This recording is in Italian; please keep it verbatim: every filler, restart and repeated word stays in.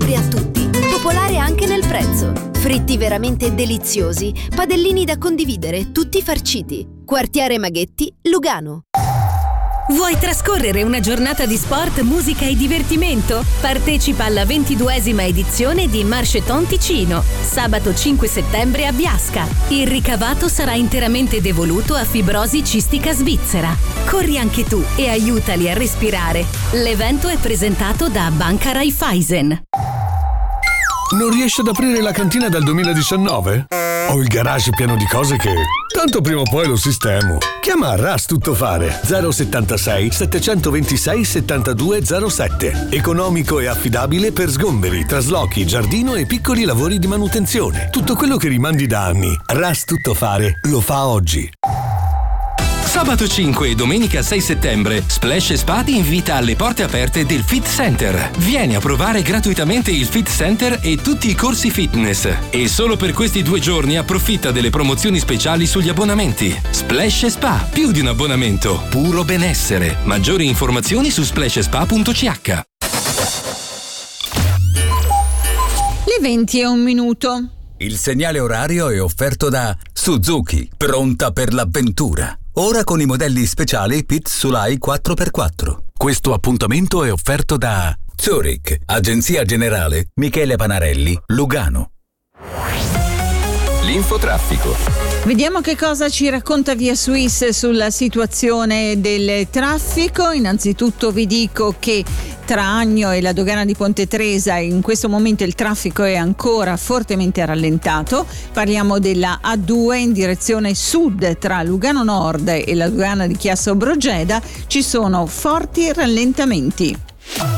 sapori a tutti, popolare anche nel prezzo. Fritti veramente deliziosi, padellini da condividere, tutti farciti. Quartiere Maghetti, Lugano. Vuoi trascorrere una giornata di sport, musica e divertimento? Partecipa alla ventiduesima edizione di Marcheton Ticino, sabato cinque settembre a Biasca. Il ricavato sarà interamente devoluto a Fibrosi Cistica Svizzera. Corri anche tu e aiutali a respirare. L'evento è presentato da Banca Raiffeisen. Non riesci ad aprire la cantina dal duemiladiciannove? Ho il garage pieno di cose che... tanto prima o poi lo sistemo. Chiama Ras Tuttofare zero settantasei settecentoventisei settantadue zero sette. Economico e affidabile per sgomberi, traslochi, giardino e piccoli lavori di manutenzione. Tutto quello che rimandi da anni. Ras Tuttofare lo fa oggi. Sabato cinque e domenica sei settembre, Splash Spa ti invita alle porte aperte del Fit Center. Vieni a provare gratuitamente il Fit Center e tutti i corsi fitness. E solo per questi due giorni approfitta delle promozioni speciali sugli abbonamenti. Splash Spa, più di un abbonamento, puro benessere. Maggiori informazioni su splash spa punto c h. Le venti e un minuto. Il segnale orario è offerto da Suzuki, pronta per l'avventura. Ora con i modelli speciali P I T Sulai quattro per quattro. Questo appuntamento è offerto da Zurich, Agenzia Generale Michele Panarelli, Lugano. L'infotraffico. Vediamo che cosa ci racconta Via Swiss sulla situazione del traffico. Innanzitutto vi dico che tra Agno e la dogana di Ponte Tresa in questo momento il traffico è ancora fortemente rallentato. Parliamo della A due in direzione sud tra Lugano Nord e la dogana di Chiasso Brogeda. Ci sono forti rallentamenti.